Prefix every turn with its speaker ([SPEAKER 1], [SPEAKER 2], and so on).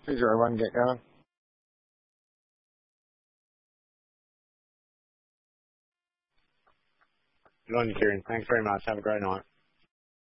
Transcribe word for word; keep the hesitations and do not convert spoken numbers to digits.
[SPEAKER 1] Please, everyone, get going.
[SPEAKER 2] Good on you, Kieran. Thanks very much. Have a great night.